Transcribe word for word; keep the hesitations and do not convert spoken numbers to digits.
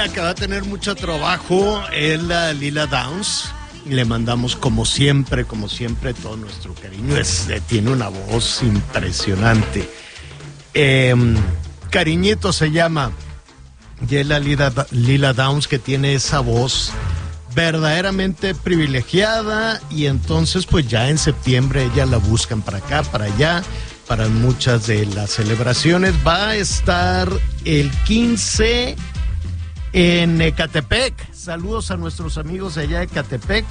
mira, que va a tener mucho trabajo es la Lila Downs. Le mandamos como siempre, como siempre, todo nuestro cariño. Es, eh, tiene una voz impresionante. Eh, Cariñito se llama. Y es la Lila, Lila Downs, que tiene esa voz verdaderamente privilegiada. Y entonces pues ya en septiembre ella la buscan para acá, para allá, para muchas de las celebraciones. Va a estar el quince en Ecatepec. Saludos a nuestros amigos de allá de Ecatepec.